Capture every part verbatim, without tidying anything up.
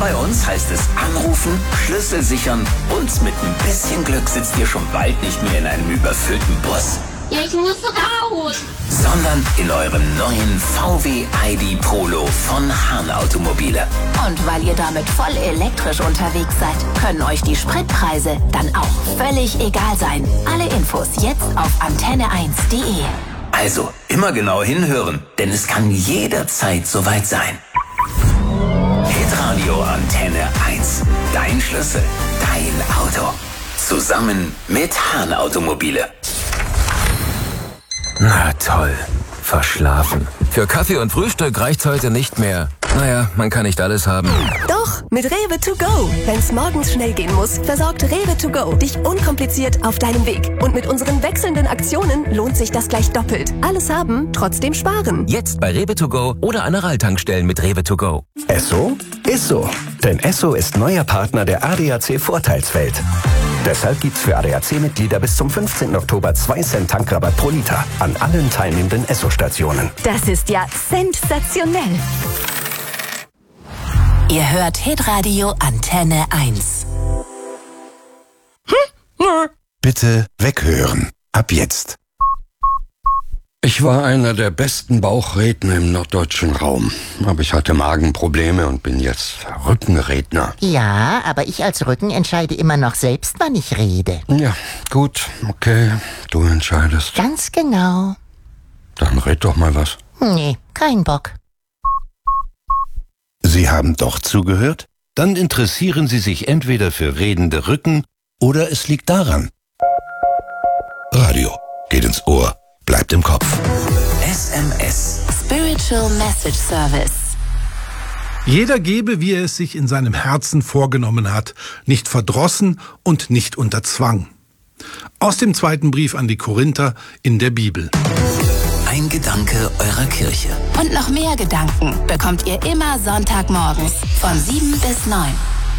Bei uns heißt es anrufen, Schlüssel sichern und mit ein bisschen Glück sitzt ihr schon bald nicht mehr in einem überfüllten Bus. Ich muss raus! Sondern in eurem neuen V W I D Polo von Hahn Automobile. Und weil ihr damit voll elektrisch unterwegs seid, können euch die Spritpreise dann auch völlig egal sein. Alle Infos jetzt auf antenne eins punkt de. Also immer genau hinhören, denn es kann jederzeit soweit sein. Hitradio Antenne eins. Dein Schlüssel, dein Auto. Zusammen mit Hahn Automobile. Na toll, verschlafen. Für Kaffee und Frühstück reicht's heute nicht mehr. Naja, man kann nicht alles haben. Doch, mit Rewe to go. Wenn's morgens schnell gehen muss, versorgt Rewe to go dich unkompliziert auf deinem Weg. Und mit unseren wechselnden Aktionen lohnt sich das gleich doppelt. Alles haben, trotzdem sparen. Jetzt bei Rewe to go oder Aral-Tankstellen mit Rewe to go. Esso ist so. Denn Esso ist neuer Partner der A D A C-Vorteilswelt. Deshalb gibt's für A D A C-Mitglieder bis zum fünfzehnten Oktober zwei Cent Tankrabatt pro Liter an allen teilnehmenden Esso-Stationen. Das ist ja sensationell. Ihr hört Hitradio Antenne eins. Bitte weghören. Ab jetzt. Ich war einer der besten Bauchredner im norddeutschen Raum. Aber ich hatte Magenprobleme und bin jetzt Rückenredner. Ja, aber ich als Rücken entscheide immer noch selbst, wann ich rede. Ja, gut, okay, du entscheidest. Ganz genau. Dann red doch mal was. Nee, kein Bock. Sie haben doch zugehört? Dann interessieren Sie sich entweder für redende Rücken oder es liegt daran. Radio geht ins Ohr, bleibt im Kopf. S M S. Spiritual Message Service. Jeder gebe, wie er es sich in seinem Herzen vorgenommen hat, nicht verdrossen und nicht unter Zwang. Aus dem zweiten Brief an die Korinther in der Bibel. Ein Gedanke eurer Kirche. Und noch mehr Gedanken bekommt ihr immer Sonntagmorgens von sieben bis neun.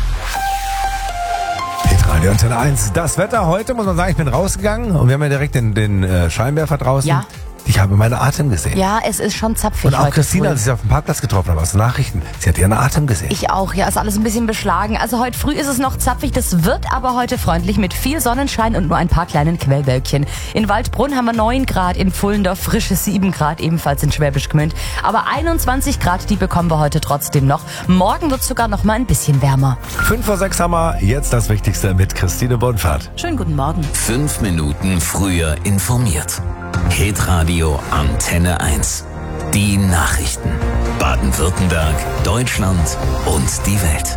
Hitradio Antenne eins. Das Wetter heute, muss man sagen, ich bin rausgegangen und wir haben ja direkt den, den äh, Scheinwerfer draußen. Ja. Ich habe meinen Atem gesehen. Ja, es ist schon zapfig Und auch heute Christina, früh. als ich sie auf dem Parkplatz getroffen habe, aus den Nachrichten, sie hat ihren Atem gesehen. Ich auch, ja, ist alles ein bisschen beschlagen. Also heute früh ist es noch zapfig, das wird aber heute freundlich mit viel Sonnenschein und nur ein paar kleinen Quellwölkchen. In Waldbrunn haben wir neun Grad, in Pfullendorf frische sieben Grad, ebenfalls in Schwäbisch Gmünd. Aber einundzwanzig Grad, die bekommen wir heute trotzdem noch. Morgen wird es sogar noch mal ein bisschen wärmer. Fünf vor sechs haben wir, jetzt das Wichtigste mit Christine Bonfahrt. Schönen guten Morgen. Fünf Minuten früher informiert. Hitradio Antenne eins. Die Nachrichten. Baden-Württemberg, Deutschland und die Welt.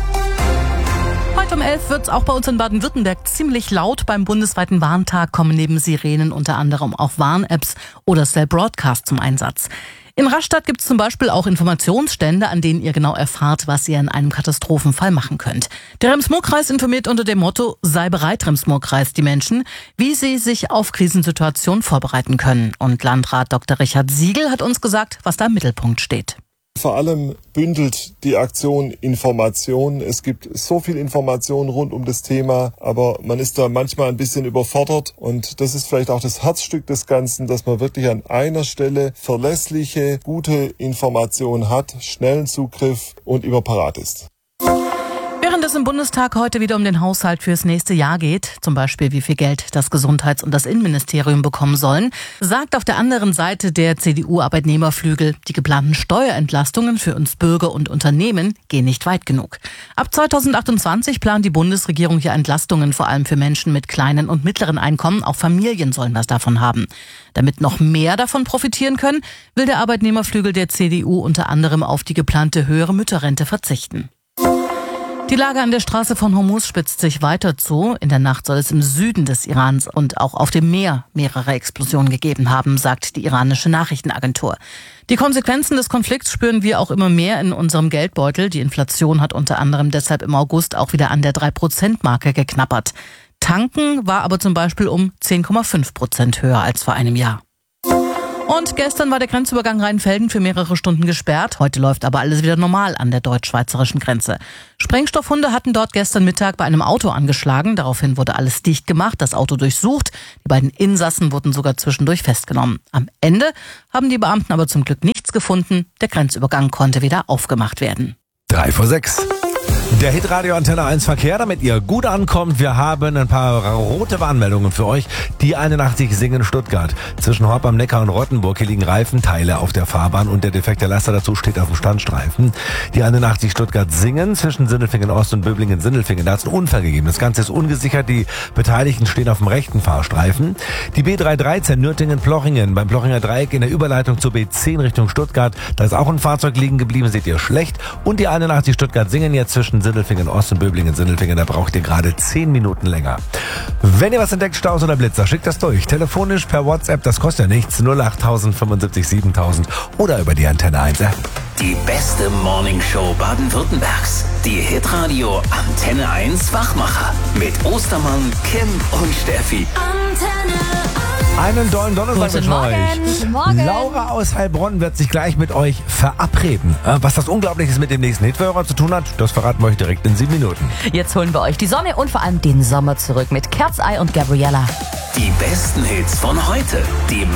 Heute um elf wird es auch bei uns in Baden-Württemberg ziemlich laut. Beim bundesweiten Warntag kommen neben Sirenen unter anderem auch Warn-Apps oder Cell Broadcast zum Einsatz. In Rastatt gibt es zum Beispiel auch Informationsstände, an denen ihr genau erfahrt, was ihr in einem Katastrophenfall machen könnt. Der Rems-Murr-Kreis informiert unter dem Motto Sei bereit, Rems-Murr-Kreis, die Menschen, wie sie sich auf Krisensituationen vorbereiten können. Und Landrat Doktor Richard Siegel hat uns gesagt, was da im Mittelpunkt steht. Vor allem bündelt die Aktion Information. Es gibt so viel Information rund um das Thema, aber man ist da manchmal ein bisschen überfordert. Und das ist vielleicht auch das Herzstück des Ganzen, dass man wirklich an einer Stelle verlässliche, gute Information hat, schnellen Zugriff und immer parat ist. Während es im Bundestag heute wieder um den Haushalt fürs nächste Jahr geht, zum Beispiel wie viel Geld das Gesundheits- und das Innenministerium bekommen sollen, sagt auf der anderen Seite der C D U-Arbeitnehmerflügel, die geplanten Steuerentlastungen für uns Bürger und Unternehmen gehen nicht weit genug. Ab zweitausendachtundzwanzig plant die Bundesregierung hier Entlastungen, vor allem für Menschen mit kleinen und mittleren Einkommen. Auch Familien sollen was davon haben. Damit noch mehr davon profitieren können, will der Arbeitnehmerflügel der C D U unter anderem auf die geplante höhere Mütterrente verzichten. Die Lage an der Straße von Hormuz spitzt sich weiter zu. In der Nacht soll es im Süden des Irans und auch auf dem Meer mehrere Explosionen gegeben haben, sagt die iranische Nachrichtenagentur. Die Konsequenzen des Konflikts spüren wir auch immer mehr in unserem Geldbeutel. Die Inflation hat unter anderem deshalb im August auch wieder an der drei Prozent Marke geknabbert. Tanken war aber zum Beispiel um zehn Komma fünf Prozent höher als vor einem Jahr. Und gestern war der Grenzübergang Rheinfelden für mehrere Stunden gesperrt. Heute läuft aber alles wieder normal an der deutsch-schweizerischen Grenze. Sprengstoffhunde hatten dort gestern Mittag bei einem Auto angeschlagen. Daraufhin wurde alles dicht gemacht, das Auto durchsucht. Die beiden Insassen wurden sogar zwischendurch festgenommen. Am Ende haben die Beamten aber zum Glück nichts gefunden. Der Grenzübergang konnte wieder aufgemacht werden. Drei vor sechs. Der Hitradio Antenne eins Verkehr, damit ihr gut ankommt. Wir haben ein paar rote Warnmeldungen für euch. Die einundachtzig Singen Stuttgart. Zwischen Horb am Neckar und Rottenburg, hier liegen Reifenteile auf der Fahrbahn und der defekte Laster dazu steht auf dem Standstreifen. Die einundachtzig Stuttgart Singen zwischen Sindelfingen Ost und Böblingen Sindelfingen. Da hat es einen Unfall gegeben. Das Ganze ist ungesichert. Die Beteiligten stehen auf dem rechten Fahrstreifen. Die B dreihundertdreizehn Nürtingen-Plochingen beim Plochinger Dreieck in der Überleitung zur B zehn Richtung Stuttgart. Da ist auch ein Fahrzeug liegen geblieben, seht ihr schlecht. Und die einundachtzig Stuttgart Singen jetzt zwischen Sindelfingen Ost und Böblingen Sindelfingen. Da braucht ihr gerade zehn Minuten länger. Wenn ihr was entdeckt, Staus oder Blitzer, schickt das durch. Telefonisch per WhatsApp, das kostet ja nichts. null acht fünfundsiebzig siebentausend oder über die Antenne eins App. Die beste Morningshow Baden-Württembergs. Die Hitradio Antenne eins Wachmacher. Mit Ostermann, Kim und Steffi. Antenne Einen dollen Donnerstag Guten mit Morgen. euch. Guten Morgen. Laura aus Heilbronn wird sich gleich mit euch verabreden. Äh, Was das Unglaubliches mit dem nächsten Hitführer zu tun hat, das verraten wir euch direkt in sieben Minuten. Jetzt holen wir euch die Sonne und vor allem den Sommer zurück mit Kerzei und Gabriella. Die besten Hits von heute. Die